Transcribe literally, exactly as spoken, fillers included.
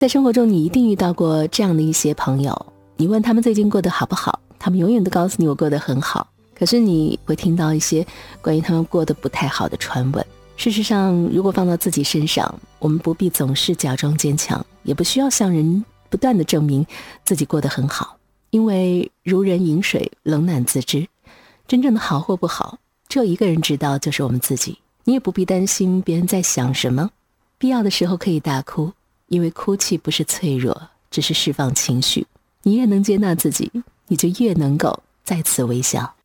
在生活中你一定遇到过这样的一些朋友，你问他们最近过得好不好，他们永远都告诉你我过得很好，可是你会听到一些关于他们过得不太好的传闻。事实上，如果放到自己身上，我们不必总是假装坚强，也不需要向人不断地证明自己过得很好，因为如人饮水，冷暖自知，真正的好或不好，只有一个人知道，就是我们自己。你也不必担心别人在想什么，必要的时候可以大哭，因为哭泣不是脆弱，只是释放情绪。你越能接纳自己，你就越能够再次微笑。